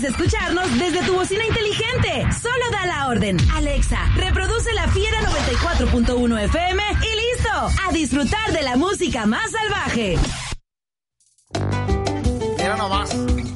escucharnos desde tu bocina inteligente. Solo da la orden. Alexa, reproduce La Fiera 94.1 FM y listo. A disfrutar de la música más salvaje. Mira nomás.